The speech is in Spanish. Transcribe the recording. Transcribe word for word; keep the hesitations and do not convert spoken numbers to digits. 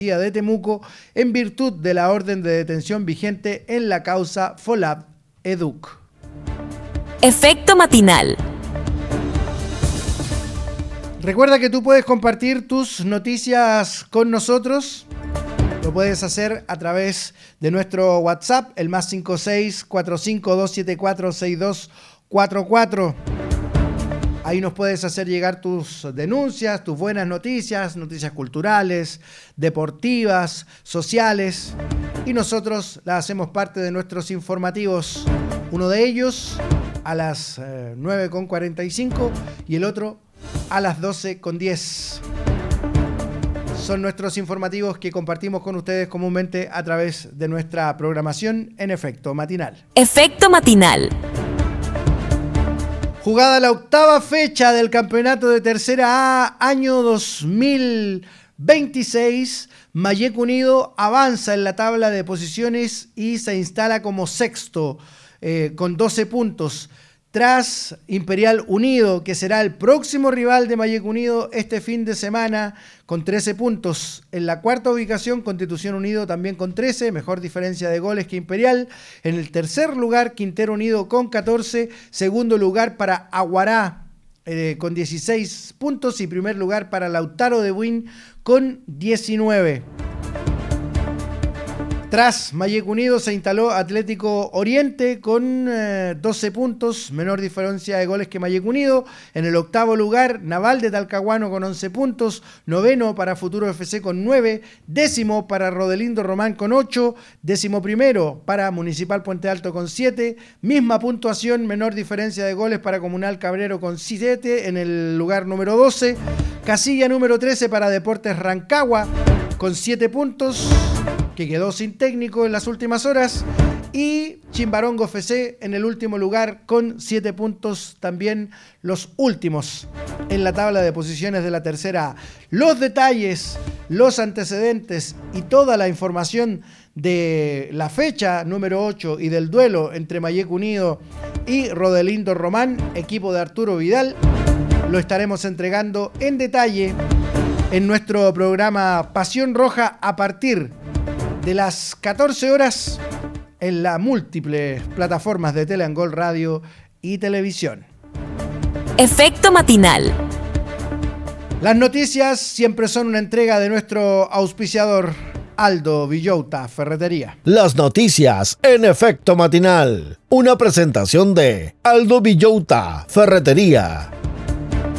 de Temuco en virtud de la orden de detención vigente en la causa FOLAP Educ. Efecto matinal. Recuerda que tú puedes compartir tus noticias con nosotros. Lo puedes hacer a través de nuestro WhatsApp, el más cinco seis cuatro cinco dos siete cuatro seis dos cuatro cuatro. Ahí nos puedes hacer llegar tus denuncias, tus buenas noticias, noticias culturales, deportivas, sociales. Y nosotros las hacemos parte de nuestros informativos. Uno de ellos a las eh, nueve con cuarenta y cinco y el otro a las doce con diez. Son nuestros informativos que compartimos con ustedes comúnmente a través de nuestra programación en Efecto Matinal. Efecto matinal. Jugada la octava fecha del campeonato de Tercera A año dos mil veintiséis, Mayec Unido avanza en la tabla de posiciones y se instala como sexto eh, con doce puntos. Tras Imperial Unido, que será el próximo rival de Mayec Unido este fin de semana, con trece puntos. En la cuarta ubicación, Constitución Unido también con trece, mejor diferencia de goles que Imperial. En el tercer lugar, Quintero Unido con catorce. Segundo lugar para Aguará eh, con dieciséis puntos. Y primer lugar para Lautaro de Buin con diecinueve. Tras Mayec Unido se instaló Atlético Oriente con eh, doce puntos, menor diferencia de goles que Mayec Unido. En el octavo lugar, Naval de Talcahuano con once puntos. Noveno para Futuro F C con nueve. Décimo para Rodelindo Román con ocho. Décimo primero para Municipal Puente Alto con siete. Misma puntuación, menor diferencia de goles para Comunal Cabrero con siete en el lugar número doce. Casilla número trece para Deportes Rancagua con siete puntos, que quedó sin técnico en las últimas horas, y Chimbarongo F C en el último lugar con siete puntos, también los últimos en la tabla de posiciones de la Tercera A. Los detalles, los antecedentes y toda la información de la fecha número ocho y del duelo entre Mayec Unido y Rodelindo Román, equipo de Arturo Vidal, lo estaremos entregando en detalle en nuestro programa Pasión Roja a partir de las catorce horas en las múltiples plataformas de Teleangol Radio y Televisión. Efecto matinal. Las noticias siempre son una entrega de nuestro auspiciador Aldo Villota Ferretería. Las noticias en Efecto matinal. Una presentación de Aldo Villota Ferretería.